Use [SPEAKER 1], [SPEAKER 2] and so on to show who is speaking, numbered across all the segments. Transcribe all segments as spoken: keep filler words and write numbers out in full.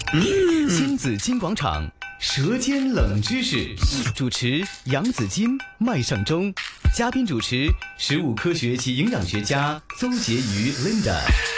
[SPEAKER 1] 新紫金廣場舌尖冷知識，主持楊紫金、麥尚中，嘉賓主持食物科學及營養學家鄒婕妤 Linda。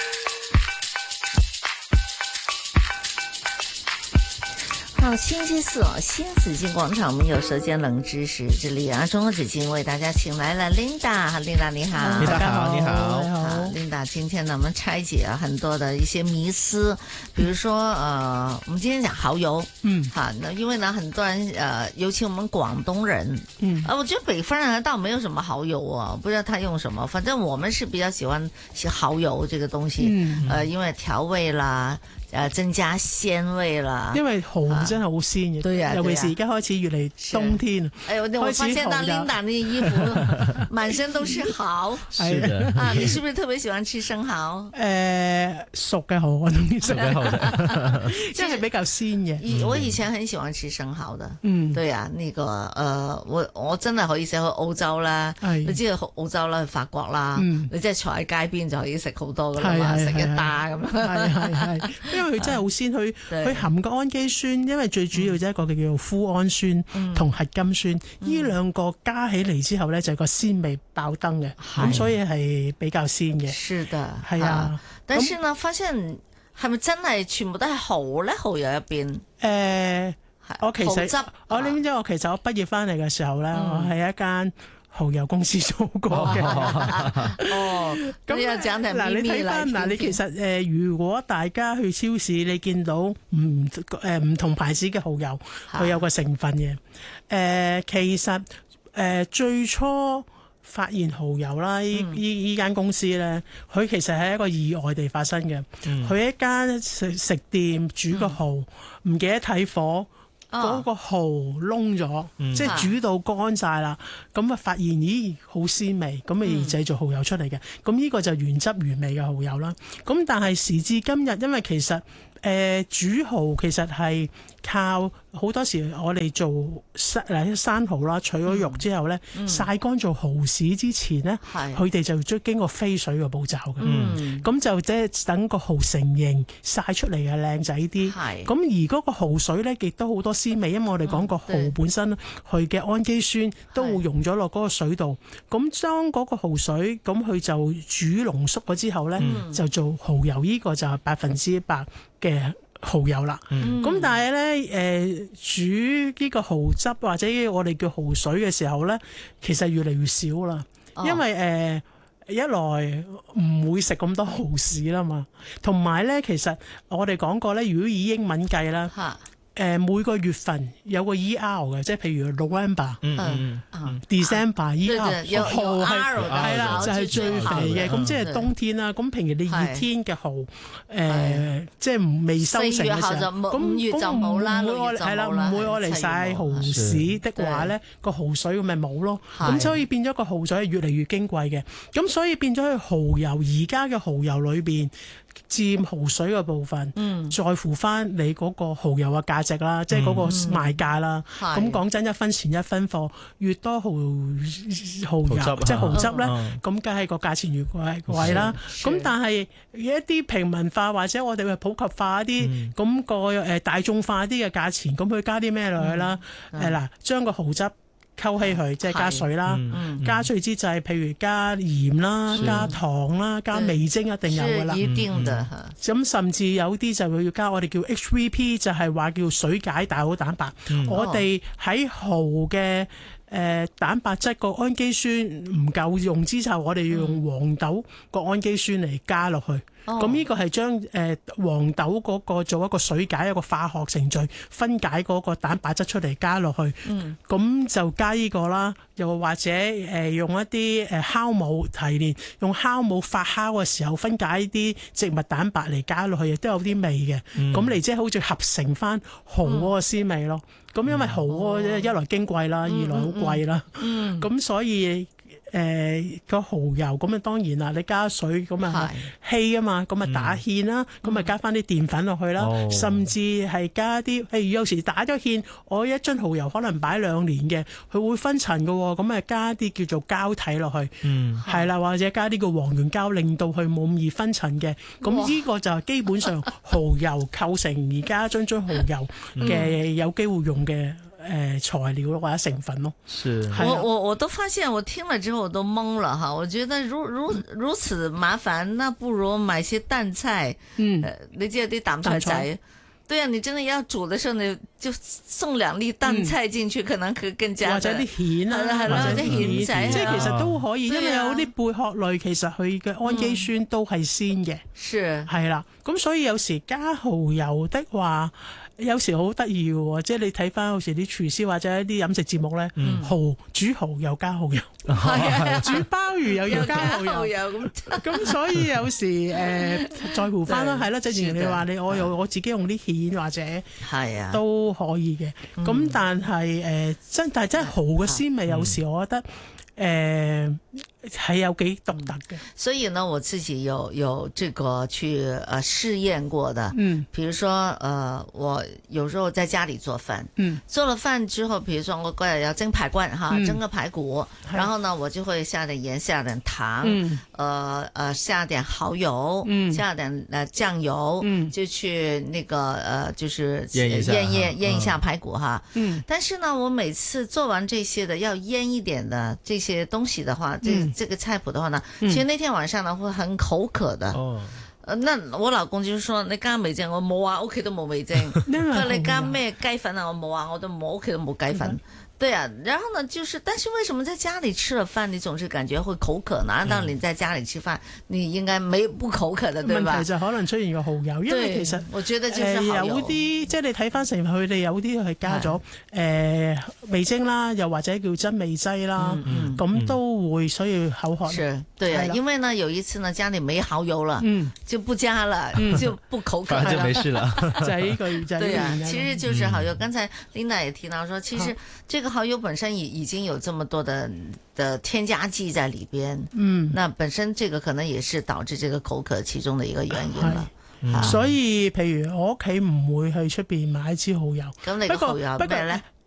[SPEAKER 2] 好，星期四哦，新紫金廣場我們有舌尖冷知識，這裏啊，中國紫金為大家請來了 Linda，Linda 你好，
[SPEAKER 3] 大家好，你好，
[SPEAKER 2] 你好 ，Linda，今天呢，我們拆解啊很多的一些迷思，比如說呃，我們今天講蠔油，嗯，好，那因為呢，很多人呃，尤其我們廣東人，嗯，啊，我覺得北方人倒沒有什麼蠔油啊，不知道他用什麼，反正我們是比較喜歡食蠔油這個東西，嗯，呃，因為調味啦。誒，增加鮮味啦，
[SPEAKER 3] 因為蠔真係好鮮嘅，對啊，尤其是而家開始越嚟冬天，
[SPEAKER 2] 哎，我我發現到 Linda 的衣服滿身都是蠔，
[SPEAKER 1] 是的
[SPEAKER 2] 啊，你是不是特別喜歡吃生蠔？
[SPEAKER 3] 誒，熟嘅蠔我中意熟嘅蠔，即係比較鮮嘅。
[SPEAKER 2] 我以前很喜歡吃生蠔的，嗯，對啊，呢個誒，我我真係可以食去澳洲啦，你知去澳洲啦，去法國啦，你即係坐喺街邊就可以食好多噶啦嘛，食一打咁樣，係係係。因為佢真係好鮮，佢佢含個氨基酸，因為最主要就係一個叫做脯氨酸同核苷酸，呢、嗯、兩個加起嚟之後咧，就係個鮮味爆燈嘅，咁、嗯、所以係比較鮮嘅。是的，係啊。但是呢，發現係咪真係全部都係蠔咧？蠔油入邊？誒、
[SPEAKER 3] 呃，我其實
[SPEAKER 2] 汁
[SPEAKER 3] 我點知我其實我畢業翻嚟嘅時候咧，嗯、我係一間蠔油公司做過嘅。
[SPEAKER 2] 哦，咁又講嚟
[SPEAKER 3] 嗱，你睇翻嗱，你其實誒、呃，如果大家去超市，你見到唔誒唔同牌子嘅蠔油，佢有個成分嘅。誒、呃，其實誒、呃、最初發現蠔油啦，依依依間公司咧，佢其實係一個意外地發生嘅。佢、嗯、一間食食店煮個蠔，唔、嗯、記得睇火。嗰、哦、個蠔燶咗，嗯、即係煮到乾晒啦，咁啊發現咦好鮮味，咁咪製造蠔油出嚟嘅，咁呢、嗯、個就原汁原味嘅蠔油啦。咁但係時至今日，因為其實誒、呃、煮蠔其實係靠好多時我哋做生嗱生蠔啦，取咗肉之後咧，嗯、曬乾做蠔豉之前咧，佢哋就將經過飛水嘅步驟嘅，咁、嗯、就即係等個蠔成形曬出嚟嘅靚仔啲。咁而嗰個蠔水咧，亦都好多鮮味，因為我哋講個蠔本身佢嘅氨基酸都會溶咗落嗰個水度。咁將嗰個蠔水咁佢就煮濃縮咗之後咧，嗯、就做蠔油。呢、這個就係百分之一百嘅蠔油啦，咁、嗯、但係咧，誒煮呢個蠔汁或者我哋叫蠔水嘅時候咧，其實越嚟越少啦，哦、因為誒、呃、一來唔會食咁多蠔豉啦嘛，同埋咧，其實我哋講過咧，如果以英文計啦。誒每個月份有個 E R 嘅，即係譬如 November、嗯嗯、December E R，蠔係係啦，就係最肥嘅。咁即係冬天啦。咁平時你熱天嘅蠔，誒即係未收成嘅時候，咁
[SPEAKER 2] 五月就冇啦，六月就冇啦。係啦，唔會我嚟曬蠔豉的話咧，個蠔水咪冇咯。咁所以變咗個蠔水係越嚟越矜貴嘅。咁所以變咗佢蠔油，而家嘅蠔油裏邊佔蠔水嘅部分，嗯、在乎翻你嗰個蠔油嘅價值啦，嗯、即係嗰個賣價啦。咁講、嗯、真，一分錢一分貨，越多蠔蠔油汁即係蠔汁咧，咁梗係個價錢越貴貴啦。咁但係一啲平民化或者我哋嘅普及化一啲，咁、嗯、個誒大眾化啲嘅價錢，咁佢加啲咩落去啦？誒嗱，將個蠔汁溝起佢，即係加水啦，嗯、加水之際，譬如加鹽啦、是加糖啦、加味精一定有噶啦。一定嘅。咁、嗯、甚至有啲就會要加我哋叫 H V P，就係話叫水解大好蛋白。嗯、我哋喺蠔嘅誒蛋白質個氨基酸唔夠用之後，我哋要用黃豆個氨基酸嚟加落去。咁呢、哦、個係將誒黃豆嗰個做一個水解一個化學程序，分解嗰個蛋白質出嚟加落去。咁、嗯、就加呢個啦，又或者誒用一啲誒酵母提煉，用酵母發酵嘅時候分解啲植物蛋白嚟加落去，亦都有啲味嘅。咁嚟即係好似合成翻蠔嗰個鮮味咯。咁、嗯、因為蠔嗰個一來矜貴啦，嗯、二來好貴啦。咁、嗯嗯、所以。 誒個蠔油咁啊，當然啦，你加水咁啊稀啊嘛，咁啊打芡啦，咁啊加翻啲澱粉落去啦，
[SPEAKER 4] 哦、
[SPEAKER 2] 甚至係加啲，譬如有時打咗芡，我一樽蠔油可能擺兩年嘅，佢會分層嘅喎，咁啊加啲叫做膠體落去，嗯，係啦，或者加啲個黃原膠，令到佢冇咁易分層嘅，咁呢個就基本上蠔油構成而家樽樽蠔油嘅有機會用嘅。誒、呃，材料或者成分咯，
[SPEAKER 4] 是
[SPEAKER 5] 我我我都發現，我聽了之後我都懵了哈！我覺得如如如此麻煩，那不如買些淡菜。嗯，呃、你知有啲淡菜仔，對啊，你真的要煮的時候，你就送兩粒淡菜進去，嗯、可能佢更加
[SPEAKER 2] 或者啲蜆啊，
[SPEAKER 5] 係啦，或者蜆仔，
[SPEAKER 2] 即係其實都可以，因為有啲貝殼類，其實佢嘅氨基酸都係鮮嘅，
[SPEAKER 5] 是
[SPEAKER 2] 係啦，咁所以有時加蠔油的話。有時好得意嘅，即係你睇翻有時啲廚師或者一啲飲食節目咧，蠔、嗯、煮蠔又加蠔油，
[SPEAKER 5] 嗯、
[SPEAKER 2] 煮鮑魚又要加蠔油，咁咁所以有時誒、呃、在乎翻啦，係啦，即係你話你我用我自己用啲蜆或者係啊都可以嘅，咁、嗯、但係誒、呃、真但係真係蠔嘅鮮味，有時我覺得。誒係有幾獨特嘅，
[SPEAKER 5] 所以呢，我自己有有這個去呃試驗過的，嗯，比如說呃我有時候在家裏做飯，嗯，做了飯之後，比如說我嗰日要蒸排骨哈，蒸個排骨，然後呢我就會下點鹽，下點糖，嗯，呃呃下點蠔油，嗯，下點呃醬油，嗯，就去那個呃就是醃一下，醃醃醃一下排骨哈，嗯，但是呢，我每次做完這些的要醃一點的這些。些東西的話，這這個菜譜的話呢，其實那天晚上呢會很口渴的。哦，那我老公就是說，你加味精，我冇啊，屋企都冇味精。佢話你加咩雞粉啊？我冇啊，我都冇，屋企都冇雞粉。對啊，然後呢，就是，但是為什麼在家裏吃了飯，你總是感覺會口渴呢？按道理你在家裏吃飯，你應該沒不口渴的，對吧？
[SPEAKER 2] 問題就可能出現個蠔油，因為其實
[SPEAKER 5] 我覺得就是蠔油、呃、有
[SPEAKER 2] 啲，即係你睇翻成佢哋有啲係加咗誒、呃、味精啦，又或者叫真味劑啦，咁、嗯嗯、都會所以口渴。
[SPEAKER 5] 是，對啊，因為呢有一次呢家裏沒蠔油了，嗯，就不加了，嗯、就不口渴了，
[SPEAKER 4] 就沒事了。
[SPEAKER 2] 就係呢個，就係
[SPEAKER 5] 對啊，其實就是蠔油。剛才 Linda 也提到說，其實這個蠔油本身已已經有這麼多的的添加劑在裏邊，嗯，那本身這個可能也是導致這個口渴其中的一個原因啦。
[SPEAKER 2] 嗯啊、所以譬如我屋企唔會去出邊買支蠔油，
[SPEAKER 5] 咁你個蠔油咩咧？